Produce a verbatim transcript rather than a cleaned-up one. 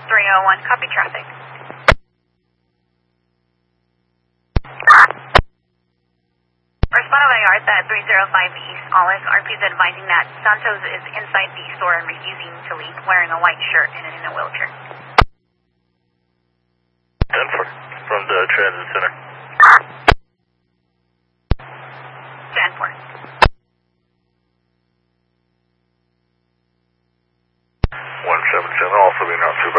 three oh one, copy traffic. Respond by yard at three oh five East Olive. R P is advising that Santos is inside the store and refusing to leave, wearing a white shirt and in a wheelchair. ten four, from the transit center. ten four. one seven seven, also being out to